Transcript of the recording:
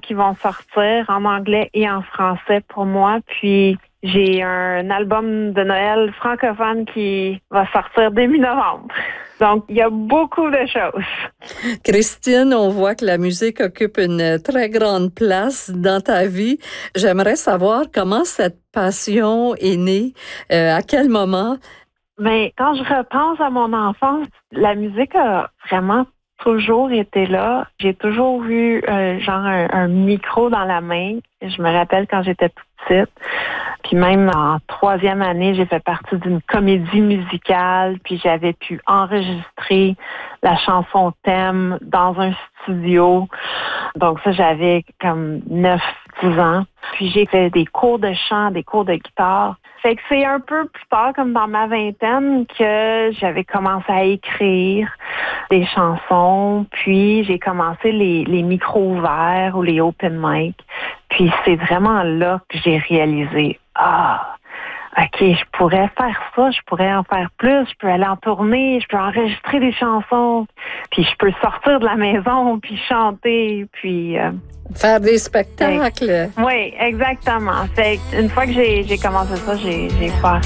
qui vont sortir en anglais et en français pour moi. Puis j'ai un album de Noël francophone qui va sortir début novembre. Donc, il y a beaucoup de choses. Christine, on voit que la musique occupe une très grande place dans ta vie. J'aimerais savoir comment cette passion est née, à quel moment? Mais quand je repense à mon enfance, la musique a vraiment toujours été là. J'ai toujours eu un micro dans la main. Je me rappelle quand j'étais toute petite. Puis même en 3e année, j'ai fait partie d'une comédie musicale. Puis j'avais pu enregistrer la chanson thème dans un studio. Donc ça, j'avais comme 9-10 ans. Puis j'ai fait des cours de chant, des cours de guitare. Fait que c'est un peu plus tard, comme dans ma vingtaine, que j'avais commencé à écrire des chansons. Puis j'ai commencé les micros ouverts ou les open mic. Puis c'est vraiment là que j'ai réalisé, OK, je pourrais faire ça, je pourrais en faire plus, je peux aller en tournée, je peux enregistrer des chansons, puis je peux sortir de la maison, puis chanter, puis... Faire des spectacles. Oui, exactement. Fait une fois que j'ai commencé ça, j'ai pas